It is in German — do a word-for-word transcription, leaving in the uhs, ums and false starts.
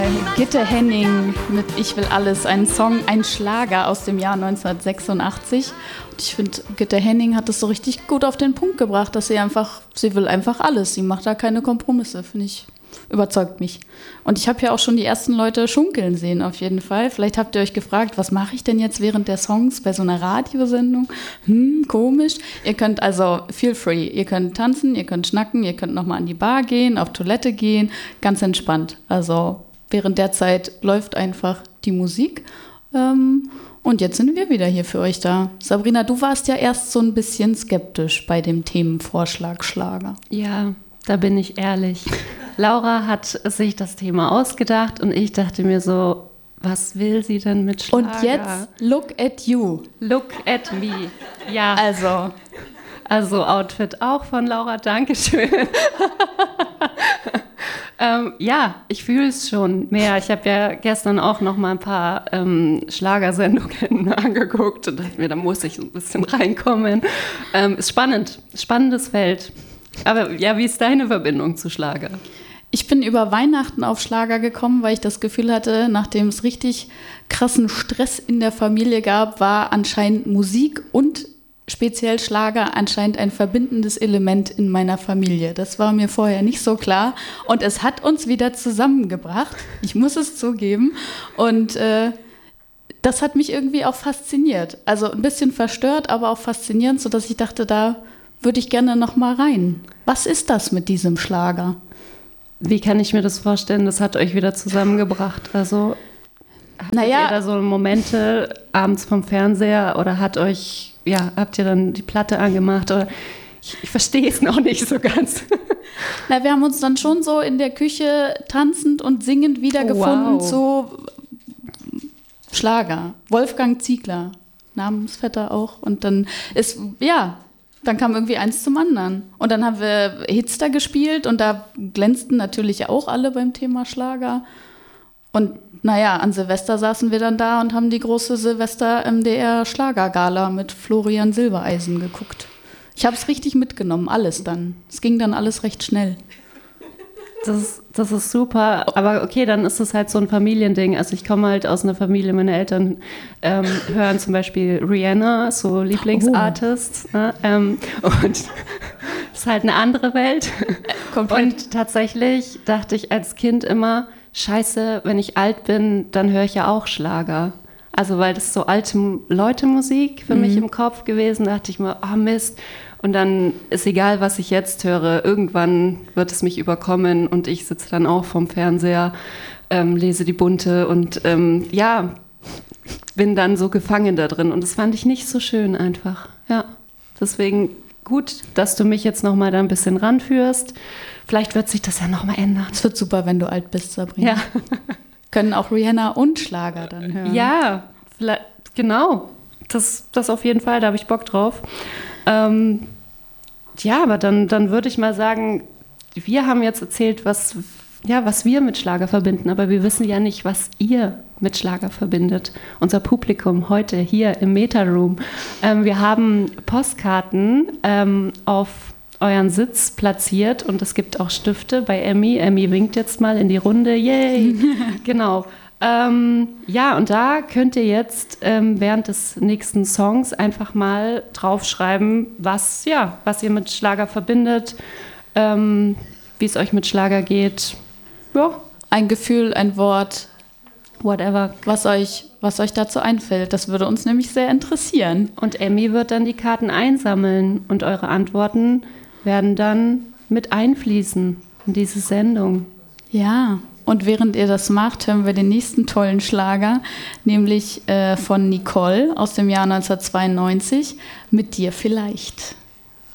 Gitte Henning mit Ich will alles, ein Song, ein Schlager aus dem Jahr neunzehnhundertsechsundachtzig. Und ich finde, Gitte Henning hat das so richtig gut auf den Punkt gebracht, dass sie einfach, sie will einfach alles. Sie macht da keine Kompromisse, finde ich, überzeugt mich. Und ich habe ja auch schon die ersten Leute schunkeln sehen, auf jeden Fall. Vielleicht habt ihr euch gefragt, was mache ich denn jetzt während der Songs bei so einer Radiosendung? Hm, komisch. Ihr könnt also, feel free, ihr könnt tanzen, ihr könnt schnacken, ihr könnt nochmal an die Bar gehen, auf Toilette gehen, ganz entspannt. Also während der Zeit läuft einfach die Musik. Ähm, und jetzt sind wir wieder hier für euch da. Sabrina, du warst ja erst so ein bisschen skeptisch bei dem Themenvorschlag Schlager. Ja, da bin ich ehrlich. Laura hat sich das Thema ausgedacht und ich dachte mir so, was will sie denn mit Schlager? Und jetzt, look at you. Look at me. Ja. Also, also Outfit auch von Laura, Dankeschön. ähm, ja, ich fühle es schon mehr. Ich habe ja gestern auch noch mal ein paar ähm, Schlagersendungen angeguckt und dachte mir, da muss ich ein bisschen reinkommen. Ähm, ist spannend, spannendes Feld. Aber ja, wie ist deine Verbindung zu Schlager? Ich bin über Weihnachten auf Schlager gekommen, weil ich das Gefühl hatte, nachdem es richtig krassen Stress in der Familie gab, war anscheinend Musik und speziell Schlager anscheinend ein verbindendes Element in meiner Familie. Das war mir vorher nicht so klar. Und es hat uns wieder zusammengebracht. Ich muss es zugeben. Und äh, das hat mich irgendwie auch fasziniert. Also ein bisschen verstört, aber auch faszinierend, sodass ich dachte, da würde ich gerne noch mal rein. Was ist das mit diesem Schlager? Wie kann ich mir das vorstellen? Das hat euch wieder zusammengebracht. Also hattet naja, ihr da so Momente abends vom Fernseher oder hat euch, ja, habt ihr dann die Platte angemacht? Oder ich, ich verstehe es noch nicht so ganz. Na, wir haben uns dann schon so in der Küche tanzend und singend wiedergefunden wow. zu Schlager. Wolfgang Ziegler, Namensvetter auch. Und dann ist, ja... Dann kam irgendwie eins zum anderen. Und dann haben wir Hits da gespielt und da glänzten natürlich auch alle beim Thema Schlager. Und naja, an Silvester saßen wir dann da und haben die große Silvester-M D R-Schlagergala mit Florian Silbereisen geguckt. Ich habe es richtig mitgenommen, alles dann. Es ging dann alles recht schnell. Das, das ist super, aber okay, dann ist es halt so ein Familiending. Also ich komme halt aus einer Familie, meine Eltern ähm, hören zum Beispiel Rihanna, so Lieblingsartist. Oh. Ne? Ähm, und das ist halt eine andere Welt. Komplett. Und tatsächlich dachte ich als Kind immer, scheiße, wenn ich alt bin, dann höre ich ja auch Schlager. Also weil das so alte Leute-Musik für mhm. mich im Kopf gewesen, dachte ich mir, oh Mist. Und dann ist egal, was ich jetzt höre, irgendwann wird es mich überkommen und ich sitze dann auch vorm Fernseher, ähm, lese die Bunte und ähm, ja, bin dann so gefangen da drin. Und das fand ich nicht so schön einfach. Ja, deswegen gut, dass du mich jetzt nochmal da ein bisschen ranführst. Vielleicht wird sich das ja nochmal ändern. Es wird super, wenn du alt bist, Sabrina. Ja. Können auch Rihanna und Schlager dann hören. Ja, vielleicht, genau. Das, das auf jeden Fall, da habe ich Bock drauf. Ähm, ja, aber dann, dann würde ich mal sagen, wir haben jetzt erzählt, was, ja, was wir mit Schlager verbinden, aber wir wissen ja nicht, was ihr mit Schlager verbindet. Unser Publikum heute hier im Meta-Room. Ähm, wir haben Postkarten ähm, auf euren Sitz platziert und es gibt auch Stifte bei Emmy. Emmy winkt jetzt mal in die Runde. Yay! Genau. Ähm, ja, und da könnt ihr jetzt ähm, während des nächsten Songs einfach mal draufschreiben, was, ja, was ihr mit Schlager verbindet, ähm, wie es euch mit Schlager geht. Ja. Ein Gefühl, ein Wort, whatever, was euch, was euch dazu einfällt. Das würde uns nämlich sehr interessieren. Und Emmy wird dann die Karten einsammeln und eure Antworten werden dann mit einfließen in diese Sendung. Ja. Und während ihr das macht, hören wir den nächsten tollen Schlager, nämlich äh, von Nicole aus dem Jahr neunzehnhundertzweiundneunzig, Mit dir vielleicht.